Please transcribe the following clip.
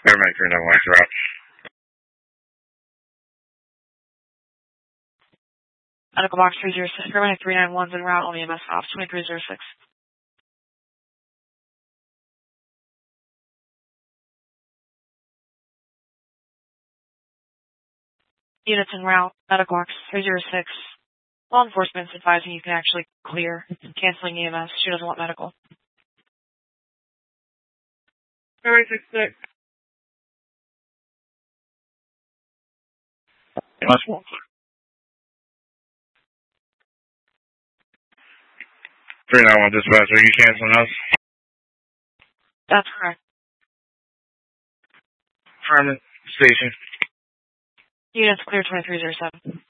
Paramedic 391 is route. Medical box 306, Paramedic 391 is en route on EMS ops 2306. Units en route, medical box 306. Law enforcement's advising you can actually clear, canceling EMS. She doesn't want medical. Paramedic 66. EMS 1 clear. 391 dispatch, are you canceling us? That's correct. Affirmative. Station. Units clear 2307.